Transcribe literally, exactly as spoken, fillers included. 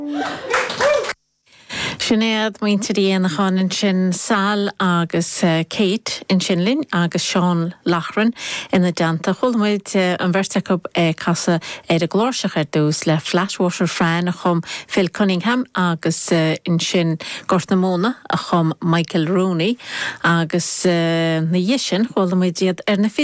Sinead muinterí an chanin sin Sal agus uh, Kate in Shinlin agus Sean Lachran ina deanta chulmuid uh, an vertecob uh, casa er a glórsach ar dús le Flashwater Fran a chum Phil Cunningham agus uh, in sin Gortamona a chum Michael Rooney agus uh, na yishin chulmuid iad ar na